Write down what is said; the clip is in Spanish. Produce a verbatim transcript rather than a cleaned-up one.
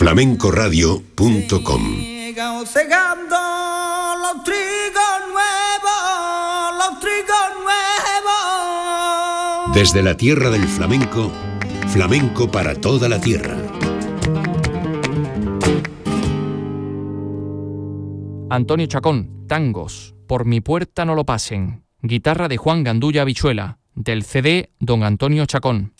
flamenco radio punto com. Cegando los trigos nuevos, los trigos nuevos. Desde la tierra del flamenco, flamenco para toda la tierra. Antonio Chacón, tangos, por mi puerta no lo pasen. Guitarra de Juan Gandulla Habichuela, del C D Don Antonio Chacón.